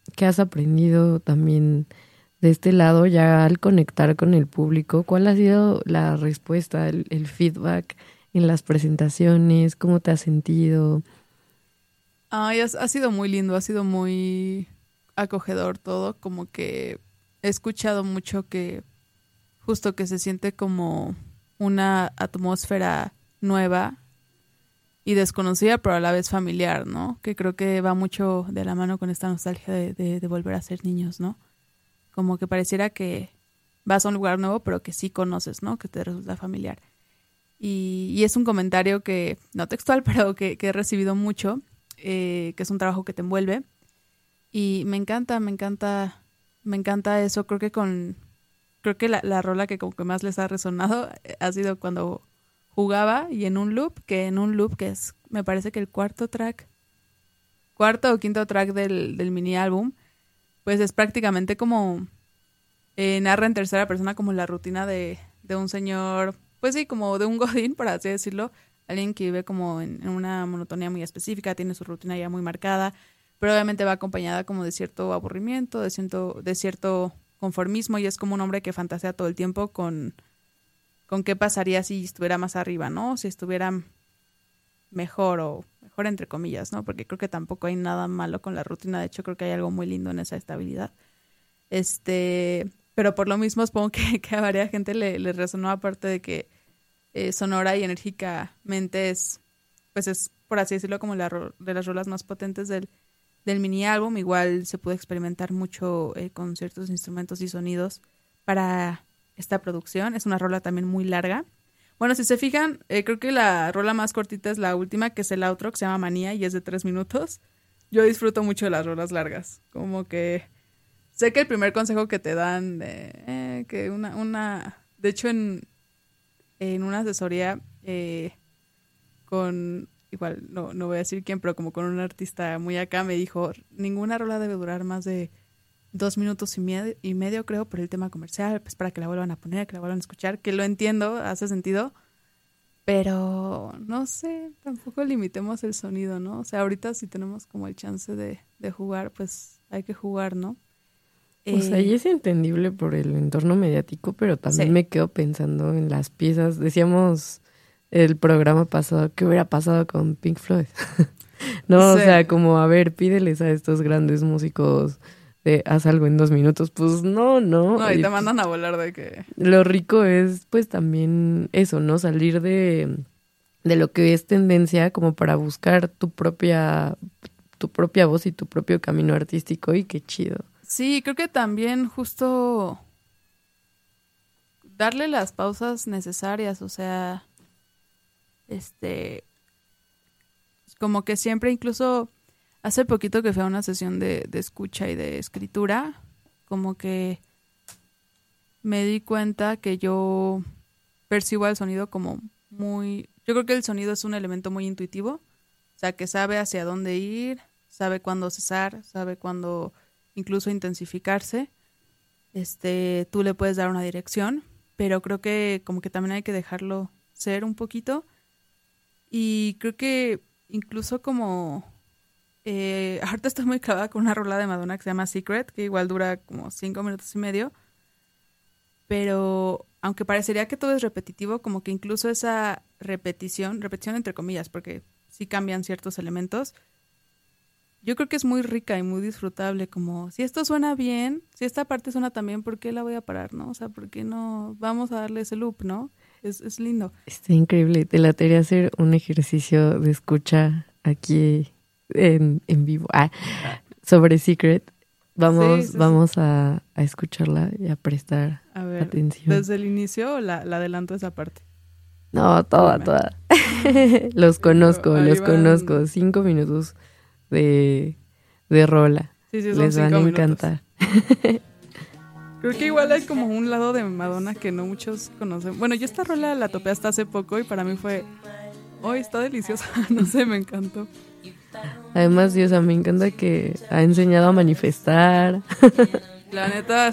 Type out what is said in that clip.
¿Qué has aprendido también de este lado ya al conectar con el público? ¿Cuál ha sido la respuesta, el feedback en las presentaciones? ¿Cómo te has sentido? Ay, ha sido muy lindo, ha sido muy acogedor todo, como que he escuchado mucho que justo que se siente como una atmósfera nueva y desconocida, pero a la vez familiar, ¿no? Que creo que va mucho de la mano con esta nostalgia de volver a ser niños, ¿no? Como que pareciera que vas a un lugar nuevo, pero que sí conoces, ¿no? Que te resulta familiar. Y es un comentario que, no textual, pero que he recibido mucho, que es un trabajo que te envuelve. Y me encanta eso. Creo que la rola que como que más les ha resonado ha sido cuando jugaba y en un loop que es, me parece que el cuarto o quinto track del mini álbum, pues es prácticamente como narra en tercera persona como la rutina de un señor, pues sí, como de un godín, por así decirlo, alguien que vive como en una monotonía muy específica, tiene su rutina ya muy marcada, pero obviamente va acompañada como de cierto aburrimiento, de cierto conformismo, y es como un hombre que fantasea todo el tiempo con qué pasaría si estuviera más arriba, ¿no? Si estuviera mejor o mejor entre comillas, ¿no? Porque creo que tampoco hay nada malo con la rutina, de hecho creo que hay algo muy lindo en esa estabilidad. Pero por lo mismo supongo que a varias gente le resonó, aparte de que sonora y enérgicamente es, por así decirlo, como de las rolas más potentes del mini álbum. Igual se pudo experimentar mucho con ciertos instrumentos y sonidos para esta producción. Es una rola también muy larga. Bueno, si se fijan, creo que la rola más cortita es la última, que es el outro, que se llama Manía y es de 3 minutos. Yo disfruto mucho de las rolas largas. Como que sé que el primer consejo que te dan, que de hecho en una asesoría con, igual no voy a decir quién, pero como con un artista muy acá, me dijo, ninguna rola debe durar más de 2 minutos y medio, creo, por el tema comercial, pues para que la vuelvan a poner, que la vuelvan a escuchar, que lo entiendo, hace sentido, pero no sé, tampoco limitemos el sonido, ¿no? O sea, ahorita si tenemos como el chance de jugar, pues hay que jugar, ¿no? O sea, y es entendible por el entorno mediático, pero también Sí. me quedo pensando en las piezas. Decíamos el programa pasado, ¿qué hubiera pasado con Pink Floyd? No, o Sí. sea, como, a ver, pídeles a estos grandes músicos de haz algo en 2 minutos. Pues no. No, y Y te pues, mandan a volar de que... lo rico es, pues, también eso, ¿no? Salir de lo que es tendencia como para buscar tu propia voz y tu propio camino artístico, y qué chido. Sí, creo que también justo darle las pausas necesarias, o sea, como que siempre, incluso hace poquito que fui a una sesión de escucha y de escritura, como que me di cuenta que yo percibo el sonido como muy... Yo creo que el sonido es un elemento muy intuitivo, o sea, que sabe hacia dónde ir, sabe cuándo cesar, sabe cuándo incluso intensificarse. Tú le puedes dar una dirección, pero creo que como que también hay que dejarlo ser un poquito. Y creo que incluso como... ahorita estoy muy clavada con una rola de Madonna que se llama Secret, que igual dura como 5 minutos y medio. Pero aunque parecería que todo es repetitivo, como que incluso esa repetición entre comillas, porque sí cambian ciertos elementos, yo creo que es muy rica y muy disfrutable, como si esto suena bien, si esta parte suena tan bien, ¿por qué la voy a parar, no? O sea, ¿por qué no? Vamos a darle ese loop, ¿no? Es lindo. Está increíble. Te latería hacer un ejercicio de escucha aquí en vivo. Sobre Secret. Sí, sí, sí. Vamos a escucharla y a prestar A ver, atención. desde el inicio la adelanto esa parte. No, toda, Dime. toda. Pero ahí Los van... conozco. 5 minutos de, de rola. Sí, sí, son Les van a 5 minutos. encantar. Creo que igual hay como un lado de Madonna que no muchos conocen. Bueno, yo esta rola la topé hasta hace poco y para mí fue... ¡Ay, está deliciosa! No sé, me encantó. Además, Dios, me encanta que ha enseñado a manifestar. La neta,